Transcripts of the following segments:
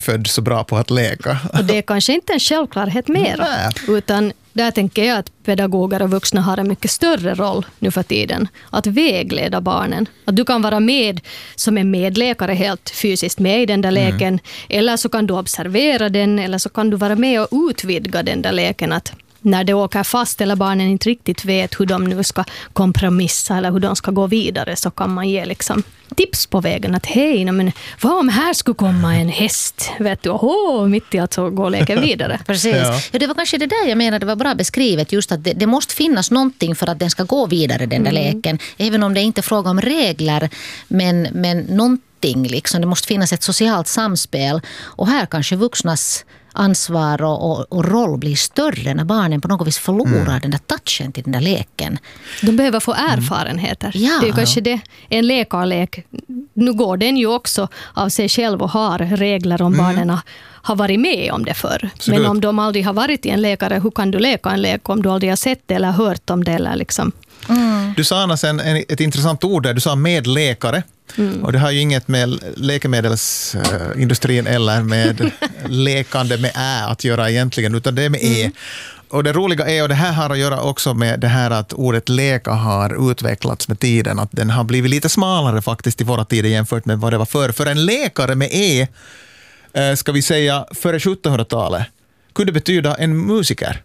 född så bra på att leka. Och det är kanske inte en självklarhet mera, utan där tänker jag att pedagoger och vuxna har en mycket större roll nu för tiden. Att vägleda barnen. Att du kan vara med som en medlekare helt fysiskt med i den där leken. Eller så kan du observera den, eller så kan du vara med och utvidga den där leken. Att när det åker fast eller barnen inte riktigt vet hur de nu ska kompromissa eller hur de ska gå vidare, så kan man ge liksom tips på vägen att hej, men vad om här skulle komma en häst, vet du, mitt i att så gå och leka vidare. Precis. Ja, det var kanske det där jag menade, det var bra beskrivet, just att det måste finnas någonting för att den ska gå vidare, den där leken. Även om det inte är fråga om regler, men någonting liksom, det måste finnas ett socialt samspel, och här kanske vuxnas ansvar och roll blir större när barnen på något vis förlorar den där touchen till den där leken. De behöver få erfarenheter. Ja. Det är ju kanske det. En lekarlek, nu går den ju också av sig själv och har regler om barnen har varit med om det förr. Absolut. Men om de aldrig har varit i en lekare, hur kan du leka en lek om du aldrig har sett det eller hört om det? Eller liksom. Du sa annars ett intressant ord där, du sa medlekare. Och det har ju inget med läkemedelsindustrin eller med lekande med att göra egentligen, utan det är med e. Och det roliga är, och det här har att göra också med det här att ordet leka har utvecklats med tiden, att den har blivit lite smalare faktiskt i våra tider jämfört med vad det var förr. För en lekare med e, ska vi säga före 1700-talet, kunde betyda en musiker.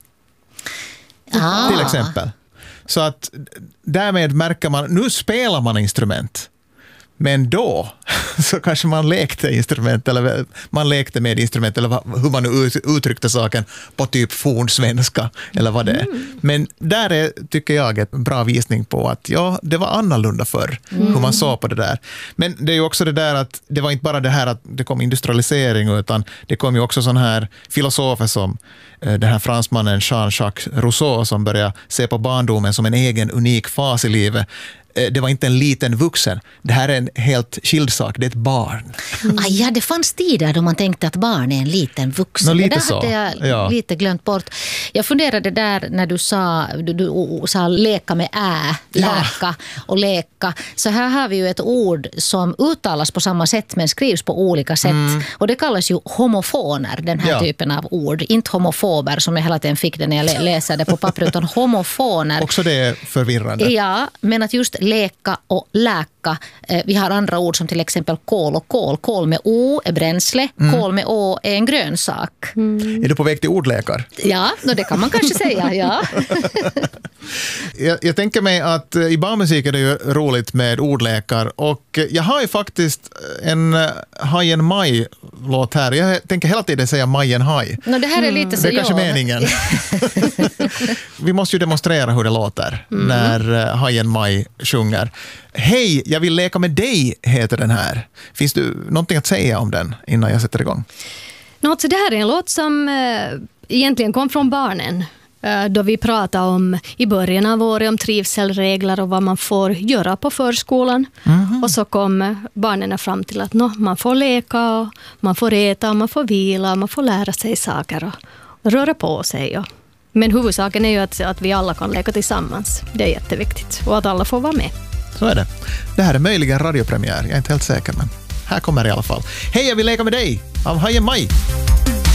Till exempel. Så att därmed märker man, nu spelar man instrument. Men då så kanske man lekte instrument, eller man lekte med instrument, eller hur man nu uttryckte saken på typ fornsvenska eller vad det är. Men där är, tycker jag, ett bra visning på att ja, det var annorlunda förr, hur man såg på det där. Men det är ju också det där att det var inte bara det här att det kom industrialisering, utan det kom ju också sån här filosofer som den här fransmannen Jean-Jacques Rousseau, som började se på barndomen som en egen unik fas i livet. Det var inte en liten vuxen. Det här är en helt skild sak. Det är ett barn. Ja, det fanns tider då man tänkte att barn är en liten vuxen. Lite det där så. hade jag lite glömt bort. Jag funderade där när du sa leka med läka och leka. Så här har vi ju ett ord som uttalas på samma sätt men skrivs på olika sätt. Och det kallas ju homofoner, den här typen av ord. Inte homofober som jag hela tiden fick det när jag läste det på papper, utan homofoner. Också det är förvirrande. Ja, men att just leka och läka. Vi har andra ord som till exempel kol och kol. Kol med O är bränsle. Kol med Å är en grönsak. Är du på väg till ordläkar? Ja, det kan man kanske säga, ja. Jag tänker mig att i barnmusik är det ju roligt med ordläkar, och jag har ju faktiskt en Hajen Maj-låt här. Jag tänker hela tiden säga Majen Haj. Det här är lite så. Det är kanske meningen. Vi måste ju demonstrera hur det låter när Hajen Maj sjunger. Hej, jag vill leka med dig, heter den här. Finns det någonting att säga om den innan jag sätter igång? Så det här är en låt som egentligen kom från barnen. Då vi pratade om i början av året om trivselregler och vad man får göra på förskolan. Och så kom barnen fram till att man får leka, och man får äta, och man får vila, och man får lära sig saker och röra på sig. Men huvudsaken är ju att vi alla kan leka tillsammans. Det är jätteviktigt. Och att alla får vara med. Så är det. Det här är möjligen radiopremiär. Jag är inte helt säker, men här kommer det i alla fall. Hej, jag vill leka med dig av Hajen Maj.